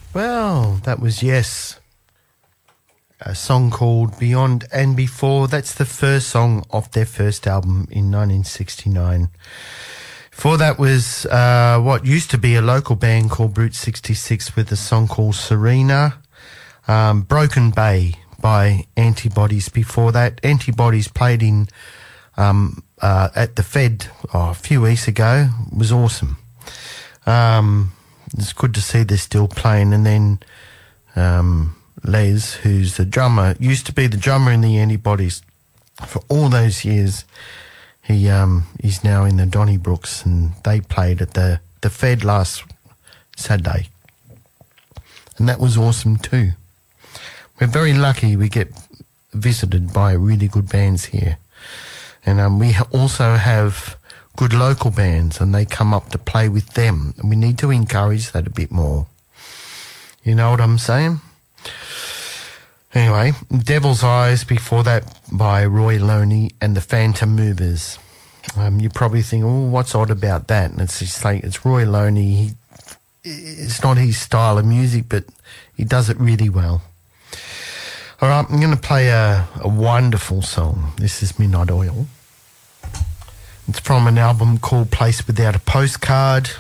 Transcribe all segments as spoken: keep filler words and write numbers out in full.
Well, that was Yes. A song called Beyond and Before. That's the first song off their first album in nineteen sixty-nine. Before that was uh, what used to be a local band called Brute sixty-six with a song called Serena. Um, Broken Bay by Antibodies before that. Antibodies played in um, uh, at the Fed oh, a few weeks ago. It was awesome. Um, it's good to see they're still playing. And then um, Les, who's the drummer, used to be the drummer in the Antibodies for all those years. He um, he's now in the Donnybrooks, and they played at the, the Fed last Saturday. And that was awesome too. We're very lucky we get visited by really good bands here. And um, we ha- also have good local bands, and they come up to play with them. And we need to encourage that a bit more. You know what I'm saying? Anyway, Devil's Eyes before that by Roy Loney and the Phantom Movers. Um, you probably think, oh, what's odd about that? And it's just like, it's Roy Loney. He, it's not his style of music, but he does it really well. All right, I'm going to play a, a wonderful song. This is Midnight Oil. It's from an album called Place Without a Postcard.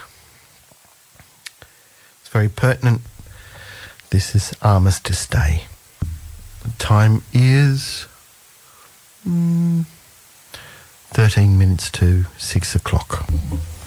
It's very pertinent. This is Armistice Day. The time is mm, thirteen minutes to six o'clock.